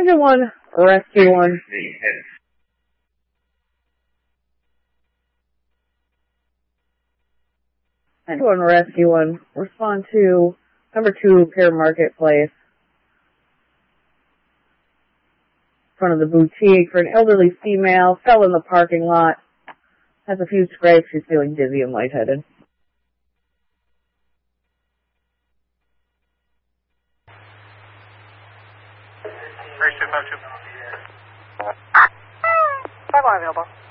Engine 1, Rescue 1. And 1, Rescue 1. Respond to number 2, Pier Marketplace. In front of the boutique for an elderly female, fell in the parking lot. Has a few scrapes, she's feeling dizzy and lightheaded. Bridge 252. 5 available.